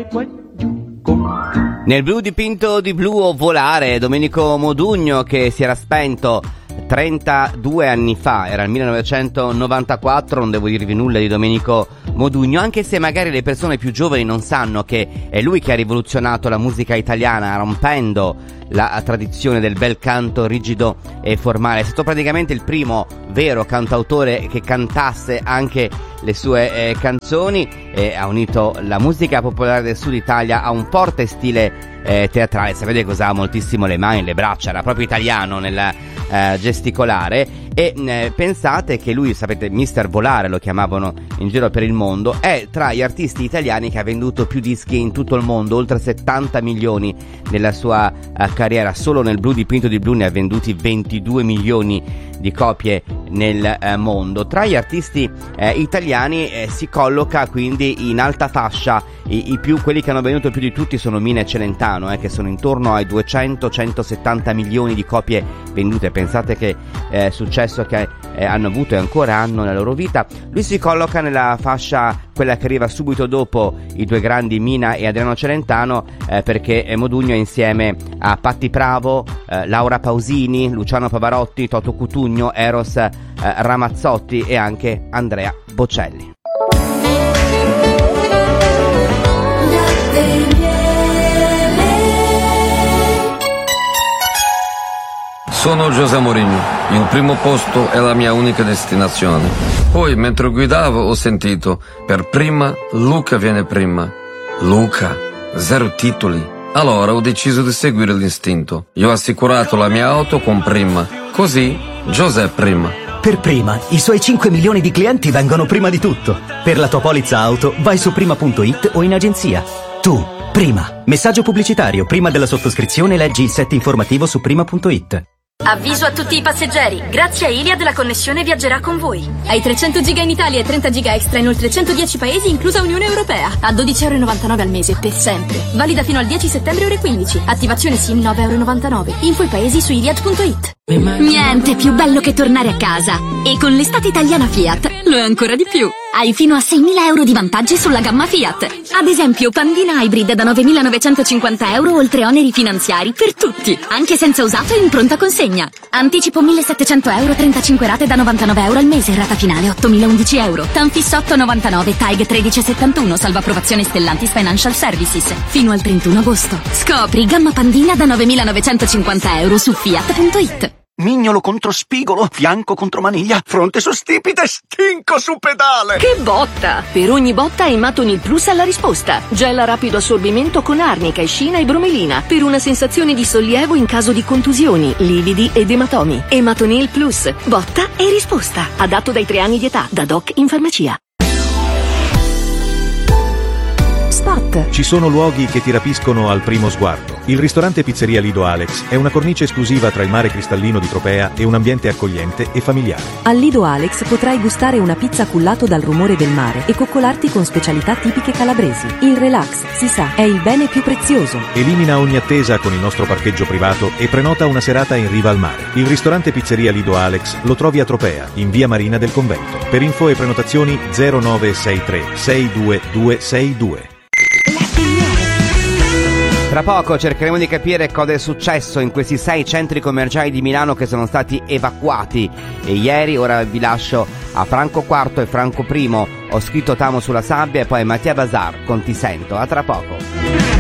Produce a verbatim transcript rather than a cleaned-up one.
volare qua giù con... Nel blu dipinto di blu o volare, Domenico Modugno, che si era spento trentadue anni fa, era il millenovecentonovantaquattro. Non devo dirvi nulla di Domenico Modugno, anche se magari le persone più giovani non sanno che è lui che ha rivoluzionato la musica italiana, rompendo la tradizione del bel canto rigido e formale. È stato praticamente il primo vero cantautore che cantasse anche le sue eh, canzoni, e ha unito la musica popolare del Sud Italia a un forte stile eh, teatrale. Sapete che usava moltissimo le mani, le braccia, era proprio italiano nel eh, gesticolare. E eh, pensate che lui, sapete, mister Volare lo chiamavano in giro per il mondo, è tra gli artisti italiani che ha venduto più dischi in tutto il mondo, oltre settanta milioni nella sua eh, carriera. Solo nel blu dipinto di blu ne ha venduti ventidue milioni di copie nel eh, mondo. Tra gli artisti eh, italiani eh, si colloca quindi in alta fascia i, i più, quelli che hanno venduto più di tutti sono Mina e Celentano, eh, che sono intorno ai duecento centosettanta milioni di copie vendute. Pensate che eh, successo che eh, hanno avuto e ancora hanno nella loro vita. Lui si colloca nella fascia, quella che arriva subito dopo i due grandi Mina e Adriano Celentano, eh, perché Modugno è insieme a Patti Pravo, eh, Laura Pausini, Luciano Pavarotti, Toto Cutugno, Eros eh, Ramazzotti e anche Andrea Bocelli. Sono José Mourinho, il primo posto è la mia unica destinazione. Poi, mentre guidavo, ho sentito, per prima, Luca viene prima. Luca, zero titoli. Allora ho deciso di seguire l'istinto. Io ho assicurato la mia auto con Prima. Così, José prima. Per Prima, i suoi cinque milioni di clienti vengono prima di tutto. Per la tua polizza auto, vai su prima punto it o in agenzia. Tu, Prima. Messaggio pubblicitario. Prima della sottoscrizione leggi il set informativo su prima punto it. Avviso a tutti i passeggeri, grazie a Iliad la connessione viaggerà con voi. Hai trecento giga in Italia e trenta giga extra in oltre centodieci paesi, inclusa Unione Europea, a dodici virgola novantanove euro al mese per sempre. Valida fino al dieci settembre ore quindici. Attivazione SIM nove virgola novantanove euro. Info i paesi su iliad punto it. Niente più bello che tornare a casa. E con l'estate italiana Fiat lo è ancora di più. Hai fino a seimila euro di vantaggi sulla gamma Fiat. Ad esempio Pandina Hybrid da novemilanovecentocinquanta euro, oltre oneri finanziari per tutti, anche senza usato e in pronta consegna. Anticipo millesettecento euro, trentacinque rate da novantanove euro al mese, rata finale ottomilaundici euro. Tanfis otto virgola novantanove, T A G tredici virgola settantuno, salva approvazione Stellantis Financial Services. Fino al trentuno agosto. Scopri gamma Pandina da novemilanovecentocinquanta euro su fiat punto it. Mignolo contro spigolo, fianco contro maniglia, fronte su stipite, stinco su pedale. Che botta! Per ogni botta Ematonil Plus ha la risposta. Gel a rapido assorbimento con arnica, escina e bromelina per una sensazione di sollievo in caso di contusioni, lividi ed ematomi. Ematonil Plus, botta e risposta. Adatto dai tre anni di età, da doc in farmacia. Spot. Ci sono luoghi che ti rapiscono al primo sguardo. Il ristorante Pizzeria Lido Alex è una cornice esclusiva tra il mare cristallino di Tropea e un ambiente accogliente e familiare. Al Lido Alex potrai gustare una pizza cullato dal rumore del mare e coccolarti con specialità tipiche calabresi. Il relax, si sa, è il bene più prezioso. Elimina ogni attesa con il nostro parcheggio privato e prenota una serata in riva al mare. Il ristorante Pizzeria Lido Alex lo trovi a Tropea, in via Marina del Convento. Per info e prenotazioni zero nove sei tre sei due due sei due. Tra poco cercheremo di capire cosa è successo in questi sei centri commerciali di Milano che sono stati evacuati e ieri. Ora vi lascio a Franco Quarto e Franco Primo. Ho scritto Tamo sulla sabbia e poi Mattia Bazar con Ti sento. A tra poco.